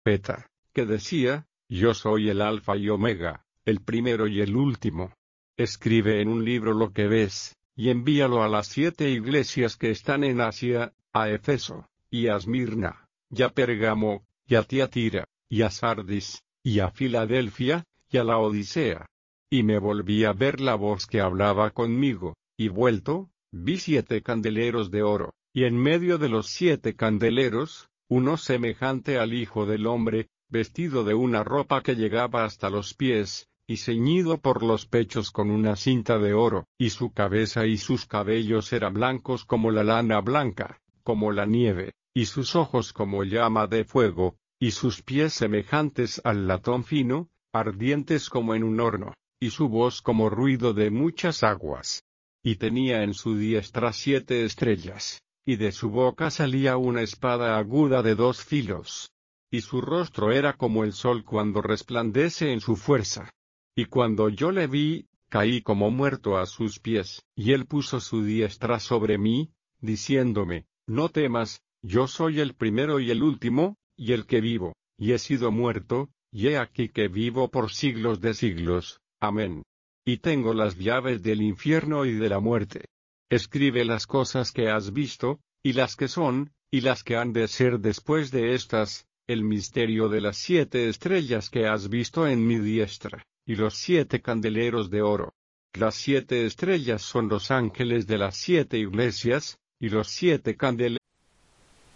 trompeta, que decía: Yo soy el Alfa y Omega, el primero y el último. Escribe en un libro lo que ves, y envíalo a las 7 iglesias que están en Asia, a Efeso, y a Esmirna, y a Pérgamo, y a Tiatira, y a Sardis, y a Filadelfia, y a la Odisea. Y me volví a ver la voz que hablaba conmigo, y vuelto, vi 7 candeleros de oro, y en medio de los 7 candeleros, uno semejante al Hijo del Hombre, vestido de una ropa que llegaba hasta los pies, y ceñido por los pechos con una cinta de oro, y su cabeza y sus cabellos eran blancos como la lana blanca, como la nieve, y sus ojos como llama de fuego, y sus pies semejantes al latón fino, ardientes como en un horno, y su voz como ruido de muchas aguas. Y tenía en su diestra 7 estrellas, y de su boca salía una espada aguda de 2 filos. Y su rostro era como el sol cuando resplandece en su fuerza. Y cuando yo le vi, caí como muerto a sus pies, y él puso su diestra sobre mí, diciéndome: No temas, yo soy el primero y el último, y el que vivo, y he sido muerto, y he aquí que vivo por siglos de siglos. Amén. Y tengo las llaves del infierno y de la muerte. Escribe las cosas que has visto, y las que son, y las que han de ser después de estas, el misterio de las 7 estrellas que has visto en mi diestra, y los 7 candeleros de oro. Las 7 estrellas son los ángeles de las 7 iglesias, y los 7 candeleros